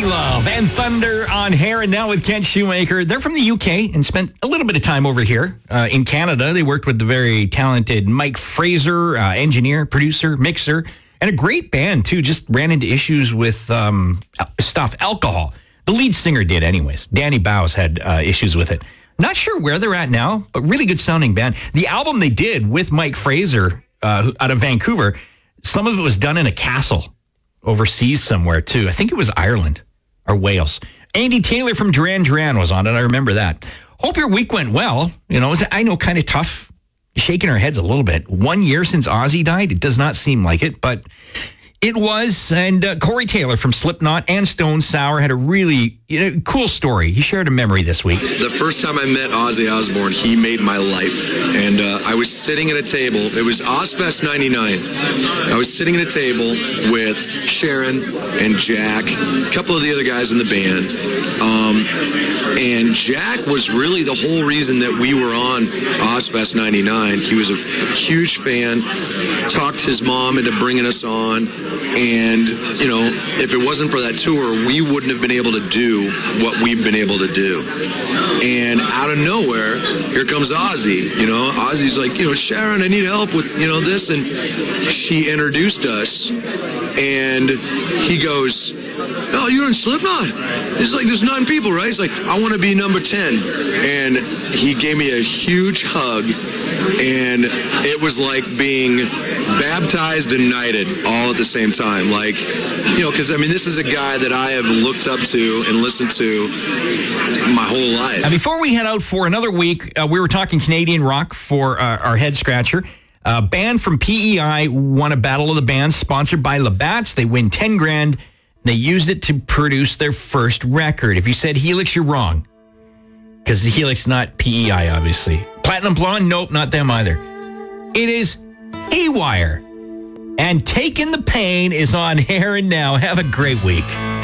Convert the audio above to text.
Love and Thunder on Hair and Now with Kent Shoemaker. They're from the UK and spent a little bit of time over here in Canada. They worked with the very talented Mike Fraser, engineer, producer, mixer, and a great band, too. Just ran into issues with alcohol. The lead singer did anyways. Danny Bowes had issues with it. Not sure where they're at now, but really good sounding band. The album they did with Mike Fraser out of Vancouver, some of it was done in a castle overseas somewhere, too. I think it was Ireland or Wales. Andy Taylor from Duran Duran was on it. I remember that. Hope your week went well. You know, I know, kind of tough. Shaking our heads a little bit. 1 year since Ozzy died. It does not seem like it, but it was. And Corey Taylor from Slipknot and Stone Sour had a really cool story. He shared a memory this week. The first time I met Ozzy Osbourne, he made my life. And I was sitting at a table. It was Ozfest 99. I was sitting at a table with Sharon and Jack, a couple of the other guys in the band. And Jack was really the whole reason that we were on Ozfest 99. He was a huge fan, talked his mom into bringing us on. And, you know, if it wasn't for that tour, we wouldn't have been able to do what we've been able to do. And out of nowhere, here comes Ozzy. You know, Ozzy's like, Sharon, I need help with, this. And she introduced us. And he goes, oh, you're in Slipknot? It's like, there's 9 people, right? He's like, I want to be number 10. And he gave me a huge hug. And it was like being baptized and knighted all at the same time. Like, because, this is a guy that I have looked up to and listened to my whole life. Now, before we head out for another week, we were talking Canadian rock for our head scratcher. A band from PEI won a Battle of the Bands sponsored by Labatt's. They win 10 grand. They used it to produce their first record. If you said Helix, you're wrong. Because the Helix, not PEI, obviously. Platinum Blonde, nope, not them either. It is Haywire. And Taking the Pain is on Hair and Now. Have a great week.